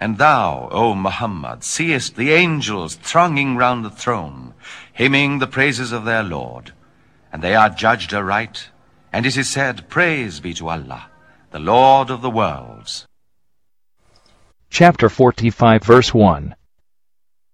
And thou, O Muhammad, seest the angels thronging round the throne, hymning the praises of their Lord. And they are judged aright, and it is said, Praise be to Allah, the Lord of the worlds. Chapter 45, verse 1.